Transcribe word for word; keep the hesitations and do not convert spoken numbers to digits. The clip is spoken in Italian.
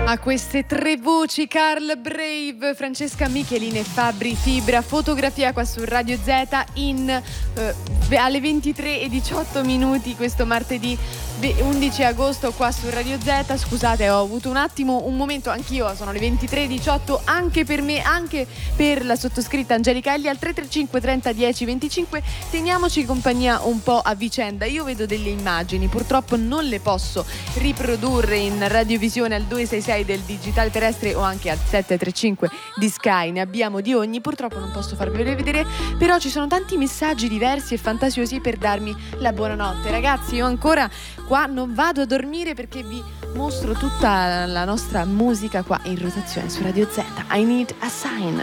A queste tre voci, Carl Brave, Francesca Michelin e Fabri Fibra, fotografia qua su Radio Z in eh, alle ventitré e diciotto minuti questo martedì undici agosto qua su Radio Z. Scusate, ho avuto un attimo, un momento, anch'io, sono le ventitré e diciotto anche per me, anche per la sottoscritta Angelica Elli. Al tre tre cinque trenta dieci venticinque teniamoci compagnia un po' a vicenda. Io vedo delle immagini, purtroppo non le posso riprodurre in radiovisione al due sei sei del digitale terrestre o anche al sette tre cinque di Sky, ne abbiamo di ogni, purtroppo non posso farvele vedere, però ci sono tanti messaggi diversi e fantasiosi per darmi la buonanotte. Ragazzi, io ancora qua non vado a dormire perché vi mostro tutta la nostra musica qua in rotazione su Radio Z. I Need a Sign.